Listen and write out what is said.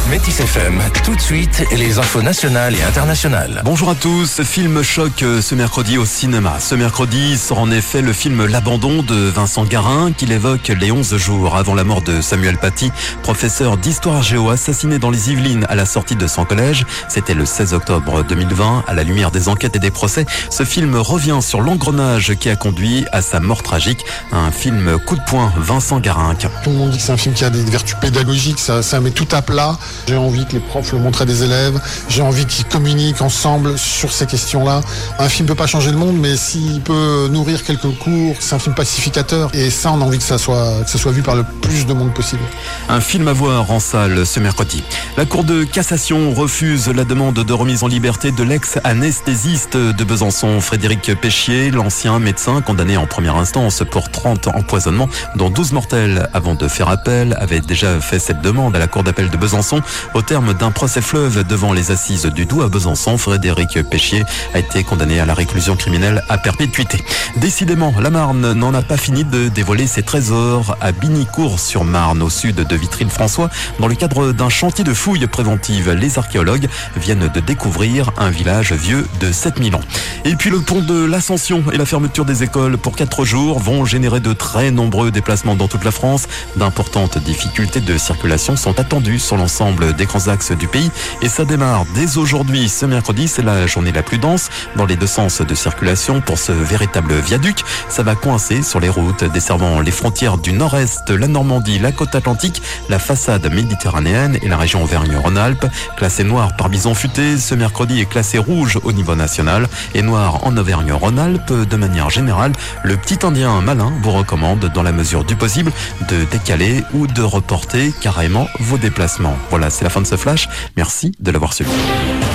Métis FM, tout de suite, les infos nationales et internationales. Bonjour à tous, film choc ce mercredi au cinéma. Ce mercredi sort en effet le film L'Abandon de Vincent Garin, qui évoque les 11 jours avant la mort de Samuel Paty, professeur d'histoire géo assassiné dans les Yvelines à la sortie de son collège. C'était le 16 octobre 2020. À la lumière des enquêtes et des procès, ce film revient sur l'engrenage qui a conduit à sa mort tragique. Un film coup de poing, Vincent Garin. Tout le monde dit que c'est un film qui a des vertus pédagogiques, ça met tout à plat. J'ai envie que les profs le montrent à des élèves, j'ai envie qu'ils communiquent ensemble sur ces questions-là. Un film peut pas changer le monde, mais s'il peut nourrir quelques cours, c'est un film pacificateur. Et ça, on a envie que ça soit vu par le plus de monde possible. Un film à voir en salle ce mercredi. La Cour de cassation refuse la demande de remise en liberté de l'ex-anesthésiste de Besançon, Frédéric Péchier, l'ancien médecin condamné en première instance pour 30 empoisonnements, dont 12 mortels. Avant de faire appel, avait déjà fait cette demande à la Cour d'appel de Besançon. Au terme d'un procès fleuve devant les assises du Doubs à Besançon, Frédéric Péchier a été condamné à la réclusion criminelle à perpétuité. Décidément, la Marne n'en a pas fini de dévoiler ses trésors à Binicourt-sur-Marne, au sud de Vitry-le-François. Dans le cadre d'un chantier de fouilles préventives, les archéologues viennent de découvrir un village vieux de 7000 ans. Et puis le pont de l'Ascension et la fermeture des écoles pour 4 jours vont générer de très nombreux déplacements dans toute la France. D'importantes difficultés de circulation sont attendues sur l'ensemble des grands axes du pays et ça démarre dès aujourd'hui. Ce mercredi, c'est la journée la plus dense dans les deux sens de circulation pour ce véritable viaduc. Ça va coincer sur les routes desservant les frontières du nord-est, la Normandie, la côte atlantique, la façade méditerranéenne et la région Auvergne-Rhône-Alpes. Classé noir par bison futé, ce mercredi est classé rouge au niveau national et noir en Auvergne-Rhône-Alpes. De manière générale, le petit indien malin vous recommande, dans la mesure du possible, de décaler ou de reporter carrément vos déplacements. Voilà, c'est la fin de ce flash. Merci de l'avoir suivi.